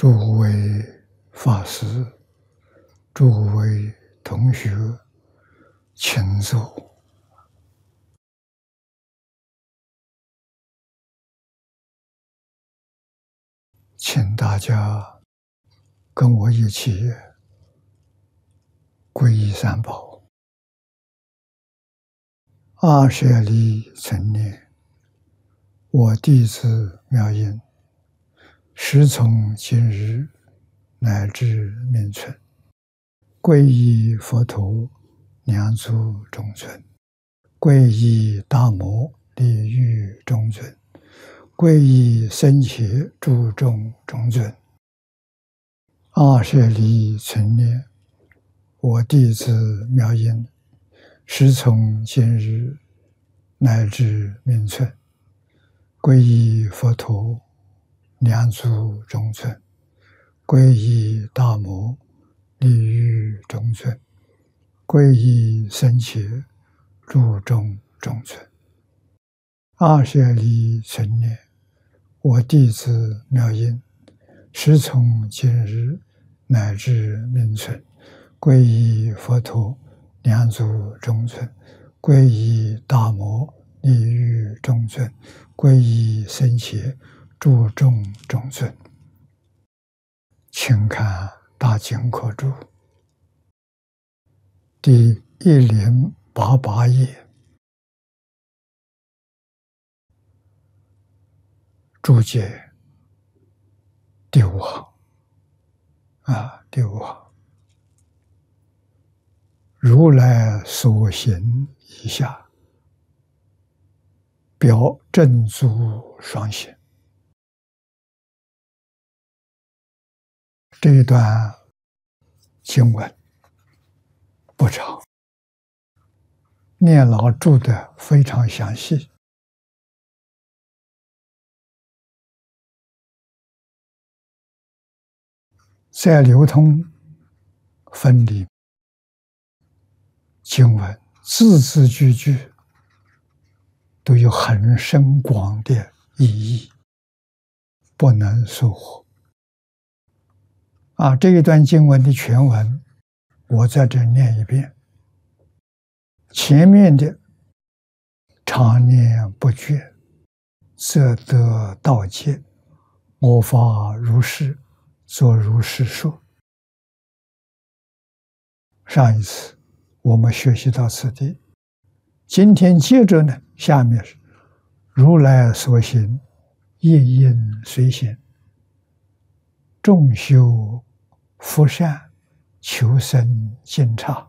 诸位法师、诸位同学，请坐。请大家跟我一起皈依三宝，阿舍利成念，我弟子妙音，时从今日乃至命存，皈依佛陀，两足中尊；皈依大摩，利欲中尊；皈依僧伽，诸众中尊。阿舍利成念，我弟子妙音，时从今日乃至命存，皈依佛陀，两足中尊；皈依大摩，利欲中尊；皈依僧伽，诸众中尊。阿舍利成念，我弟子妙音，时从今日乃至命存，皈依佛陀，两足中尊；皈依大摩，利欲中尊；皈依僧伽，诸众中尊。请看大经科注第1088页，注解第5行第5行，如来所行以下，表正足双行。这一段经文不长，念老注的非常详细，在流通分离经文字字句句都有很深广的意义，不能疏忽。这一段经文的全文我在这念一遍。前面的常念不绝，则得道界，我法如是，作如是说。上一次我们学习到此地，今天接着呢，下面是如来所行，业因随行，众修福善，求生净刹。